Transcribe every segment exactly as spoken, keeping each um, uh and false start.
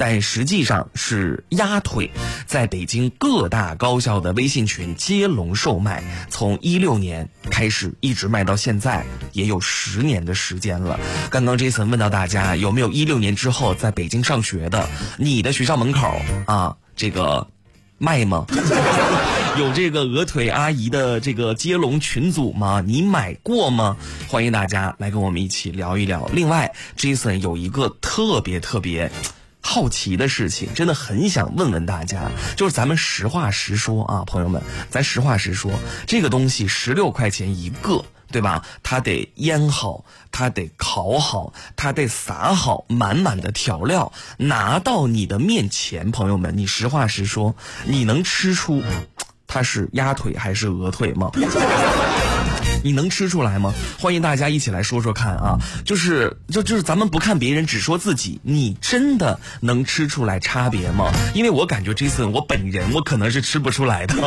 但实际上是鸭腿，在北京各大高校的微信群接龙售卖，从一六年开始一直卖到现在，也有十年的时间了。刚刚 Jason 问到大家有没有一六年之后在北京上学的，你的学校门口啊这个卖吗？有这个鹅腿阿姨的这个接龙群组吗？你买过吗？欢迎大家来跟我们一起聊一聊。另外 Jason 有一个特别特别好奇的事情，真的很想问问大家，就是咱们实话实说啊，朋友们，咱实话实说，这个东西十六块钱一个，对吧？它得腌好，它得烤好，它得撒好满满的调料，拿到你的面前，朋友们，你实话实说，你能吃出它是鸭腿还是鹅腿吗？你能吃出来吗？欢迎大家一起来说说看啊！就是就就是咱们不看别人，只说自己，你真的能吃出来差别吗？因为我感觉 Jason 我本人我可能是吃不出来的。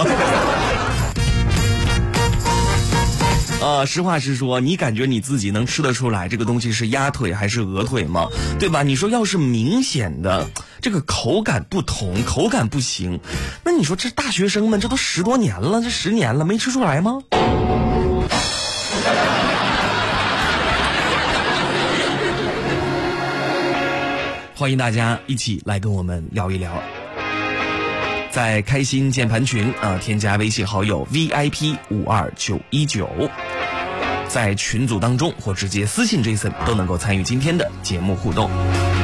呃，实话实说，你感觉你自己能吃得出来这个东西是鸭腿还是鹅腿吗？对吧？你说要是明显的这个口感不同，口感不行，那你说这大学生们这都十多年了，这十年了没吃出来吗？欢迎大家一起来跟我们聊一聊。在开心键盘群啊，添加微信好友 V I P 五二九一九，在群组当中或直接私信 Jason 都能够参与今天的节目互动。